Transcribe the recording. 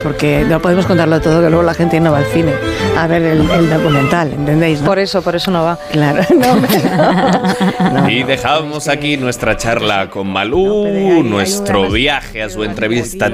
porque no podemos contarlo todo, que luego la gente no va al cine a ver el documental, ¿entendéis? ¿No? Por eso no va. Claro. Y dejamos aquí nuestra charla con Malú, nuestro viaje a su entrevista